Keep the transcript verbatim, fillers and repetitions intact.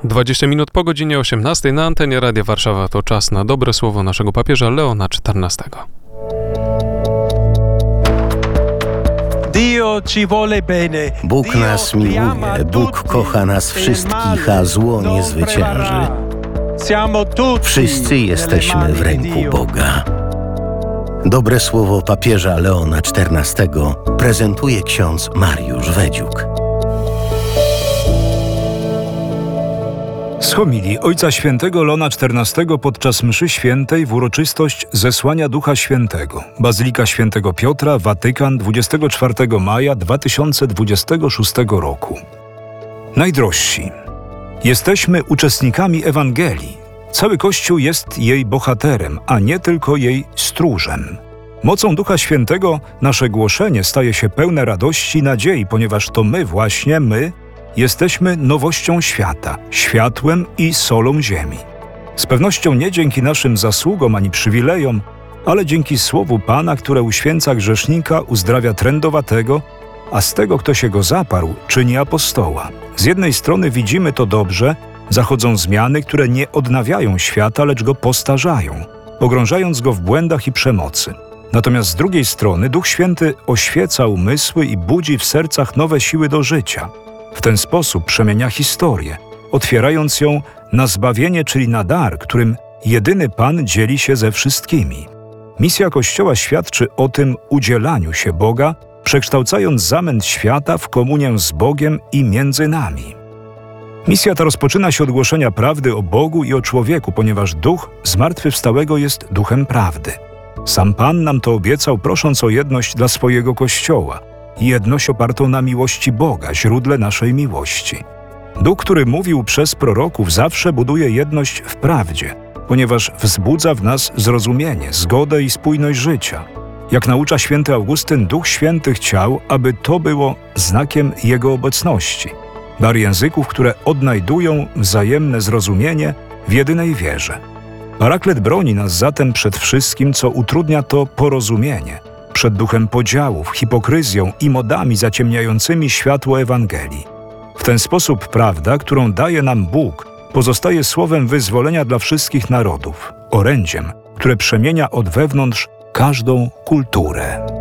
dwadzieścia minut po godzinie osiemnastej na antenie Radia Warszawa to czas na dobre słowo naszego papieża Leona czternastego. Bóg nas miłuje, Bóg kocha nas wszystkich, a zło nie zwycięży. Wszyscy jesteśmy w ręku Boga. Dobre słowo papieża Leona czternastego prezentuje ksiądz Mariusz Wedziuk. Z homilii Ojca Świętego Leona czternastego podczas mszy świętej w uroczystość zesłania Ducha Świętego. Bazylika Świętego Piotra, Watykan, dwudziestego czwartego maja dwa tysiące dwudziestego szóstego roku. Najdrożsi, jesteśmy uczestnikami Ewangelii. Cały Kościół jest jej bohaterem, a nie tylko jej stróżem. Mocą Ducha Świętego nasze głoszenie staje się pełne radości i nadziei, ponieważ to my, właśnie my, jesteśmy nowością świata, światłem i solą ziemi. Z pewnością nie dzięki naszym zasługom ani przywilejom, ale dzięki słowu Pana, które uświęca grzesznika, uzdrawia trędowatego, a z tego, kto się go zaparł, czyni apostoła. Z jednej strony widzimy to dobrze, zachodzą zmiany, które nie odnawiają świata, lecz go postarzają, pogrążając go w błędach i przemocy. Natomiast z drugiej strony Duch Święty oświeca umysły i budzi w sercach nowe siły do życia. W ten sposób przemienia historię, otwierając ją na zbawienie, czyli na dar, którym jedyny Pan dzieli się ze wszystkimi. Misja Kościoła świadczy o tym udzielaniu się Boga, przekształcając zamęt świata w komunię z Bogiem i między nami. Misja ta rozpoczyna się od głoszenia prawdy o Bogu i o człowieku, ponieważ Duch Zmartwychwstałego jest Duchem Prawdy. Sam Pan nam to obiecał, prosząc o jedność dla swojego Kościoła. Jedność opartą na miłości Boga, źródle naszej miłości. Duch, który mówił przez proroków, zawsze buduje jedność w prawdzie, ponieważ wzbudza w nas zrozumienie, zgodę i spójność życia. Jak naucza święty Augustyn, Duch Święty chciał, aby to było znakiem Jego obecności. Dar języków, które odnajdują wzajemne zrozumienie w jedynej wierze. Paraklet broni nas zatem przed wszystkim, co utrudnia to porozumienie, przed duchem podziałów, hipokryzją i modami zaciemniającymi światło Ewangelii. W ten sposób prawda, którą daje nam Bóg, pozostaje słowem wyzwolenia dla wszystkich narodów, orędziem, które przemienia od wewnątrz każdą kulturę.